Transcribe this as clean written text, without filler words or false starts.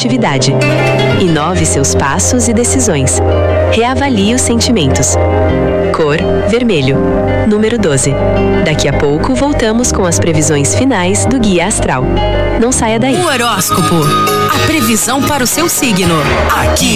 criatividade. Inove seus passos e decisões. Reavalie os sentimentos. Cor vermelho. Número 12. Daqui a pouco voltamos com as previsões finais do Guia Astral. Não saia daí. O horóscopo. A previsão para o seu signo. Aqui,